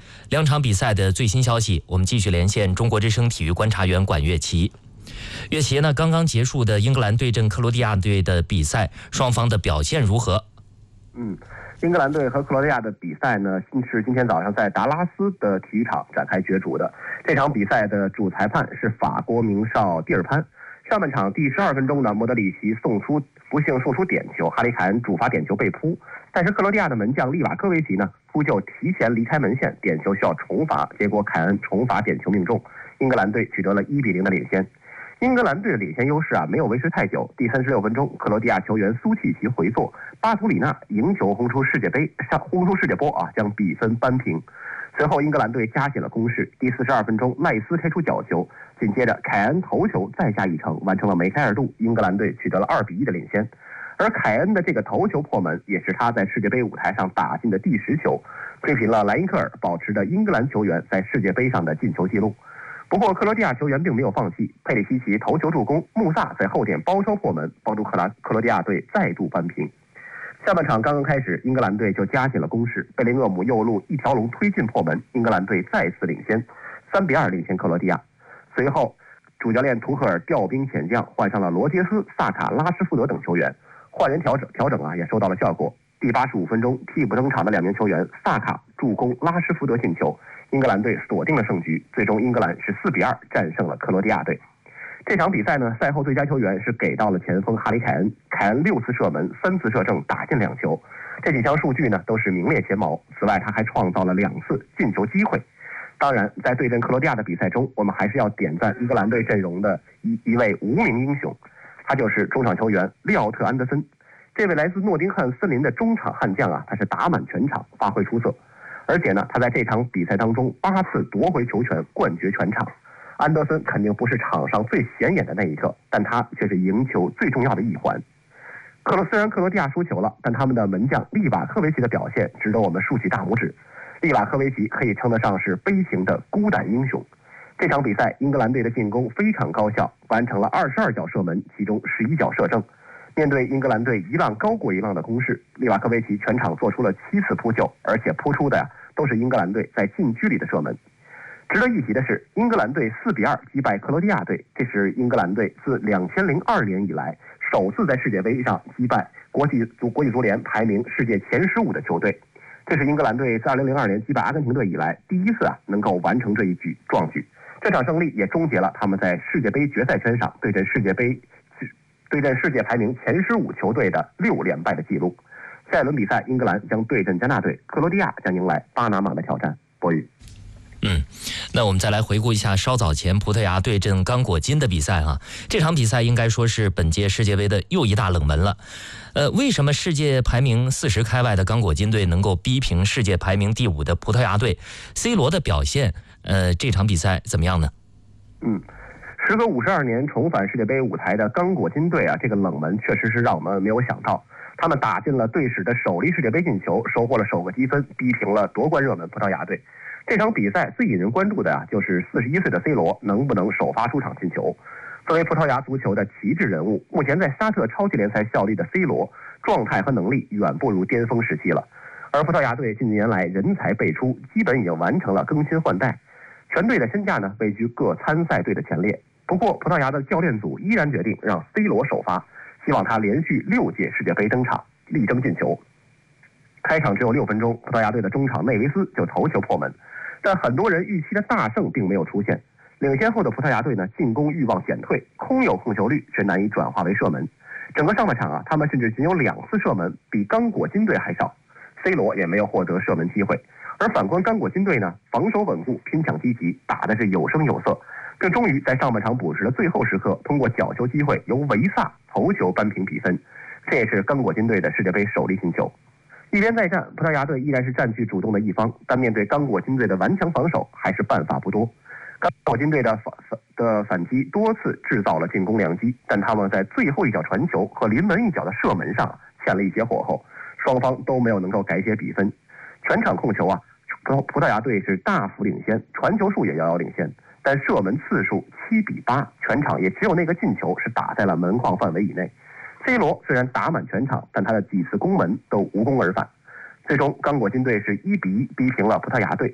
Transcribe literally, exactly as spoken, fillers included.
两场比赛的最新消息，我们继续连线中国之声体育观察员管乐琪。乐琪呢，刚刚结束的英格兰对阵克罗地亚队的比赛，双方的表现如何？ 嗯，英格兰队和克罗地亚的比赛呢，是今天早上在达拉斯的体育场展开角逐的。这场比赛的主裁判是法国名哨蒂尔潘。上半场第十二分钟呢，莫德里奇送出不幸送出点球，哈里凯恩主罚点球被扑，但是克罗地亚的门将利瓦科维奇呢扑救提前离开门线，点球需要重罚，结果凯恩重罚点球命中，英格兰队取得了一比零的领先。英格兰队的领先优势啊没有维持太久，第三十六分钟，克罗地亚球员苏契奇回做，巴图里纳迎球轰出世界杯上轰出世界波啊，将比分扳平。随后英格兰队加紧了攻势，第四十二分钟，赖斯开出角球，紧接着凯恩头球再下一城，完成了梅开二度，英格兰队取得了二比一的领先。而凯恩的这个头球破门，也是他在世界杯舞台上打进的第十球，追平了莱因克尔保持着英格兰球员在世界杯上的进球记录。不过克罗地亚球员并没有放弃，佩里西奇头球助攻，穆萨在后点包抄破门，帮助克拉克罗地亚队再度扳平。下半场刚刚开始，英格兰队就加紧了攻势，贝林厄姆右路一条龙推进破门，英格兰队再次领先，三比二领先克罗地亚。随后，主教练图赫尔调兵遣将，换上了罗杰斯、萨卡、拉什福德等球员，换人调整调整啊也收到了效果。第八十五分钟，替补登场的两名球员萨卡助攻拉什福德进球，英格兰队锁定了胜局，最终英格兰是四比二战胜了克罗地亚队。这场比赛呢，赛后最佳球员是给到了前锋哈里凯恩，凯恩六次射门，三次射正，打进两球，这几项数据呢都是名列前茅。此外，他还创造了两次进球机会。当然，在对阵克罗地亚的比赛中，我们还是要点赞英格兰队阵容的一一位无名英雄，他就是中场球员利奥特·安德森。这位来自诺丁汉森林的中场悍将啊，他是打满全场，发挥出色，而且呢，他在这场比赛当中八次夺回球权，冠绝全场。安德森肯定不是场上最显眼的那一个，但他却是赢球最重要的一环。克罗虽然克罗地亚输球了，但他们的门将利瓦科维奇的表现值得我们竖起大拇指。利瓦科维奇可以称得上是悲情的孤胆英雄。这场比赛，英格兰队的进攻非常高效，完成了二十二脚射门，其中十一脚射正。面对英格兰队一浪高过一浪的攻势，利瓦科维奇全场做出了七次扑救，而且扑出的呀都是英格兰队在禁区里的射门。值得一提的是，英格兰队四比二击败克罗地亚队，这是英格兰队自两千零二年以来首次在世界杯上击败国际足国际足联排名世界前十五的球队。这是英格兰队自二零零二年击败阿根廷队以来第一次啊能够完成这一举壮举。这场胜利也终结了他们在世界杯决赛圈上对阵世界杯对阵世界排名前十五球队的六连败的记录。下一轮比赛，英格兰将对阵加纳队，克罗地亚将迎来巴拿马的挑战。博宇。 嗯，那我们再来回顾一下稍早前葡萄牙对阵刚果金的比赛啊。这场比赛应该说是本届世界杯的又一大冷门了。呃，为什么世界排名四十开外的刚果金队能够逼平世界排名第五的葡萄牙队 ？C 罗的表现，呃，这场比赛怎么样呢？ 嗯，时隔五十二年重返世界杯舞台的刚果金队啊，这个冷门确实是让我们没有想到。他们打进了队史的首粒世界杯进球，收获了首个积分，逼平了夺冠热门葡萄牙队。这场比赛最引人关注的啊，就是四十一岁的 C 罗能不能首发出场进球。作为葡萄牙足球的旗帜人物，目前在沙特超级联赛效力的 C 罗，状态和能力远不如巅峰时期了。而葡萄牙队近年来人才辈出，基本已经完成了更新换代，全队的身价呢位居各参赛队的前列。不过，葡萄牙的教练组依然决定让 C 罗首发，希望他连续六届世界杯登场，力争进球。开场只有六分钟，葡萄牙队的中场内维斯就头球破门。但很多人预期的大胜并没有出现，领先后的葡萄牙队呢，进攻欲望减退，空有控球率却难以转化为射门。整个上半场啊，他们甚至仅有两次射门，比刚果金队还少。C 罗也没有获得射门机会。而反观刚果金队呢，防守稳固，拼抢积极，打的是有声有色，并终于在上半场补时的最后时刻，通过角球机会由维萨头球扳平比分。这也是刚果金队的世界杯首粒进球。一边再战，葡萄牙队依然是占据主动的一方，但面对刚果金队的顽强防守，还是办法不多。刚果金队的反的反击多次制造了进攻良机，但他们在最后一脚传球和临门一脚的射门上欠了一些火候，双方都没有能够改写比分。全场控球啊，葡萄牙队是大幅领先，传球数也遥遥领先，但射门次数七比八，全场也只有那个进球是打在了门框范围以内。C 罗虽然打满全场，但他的几次攻门都无功而返。最终，刚果金队是一比一逼平了葡萄牙队。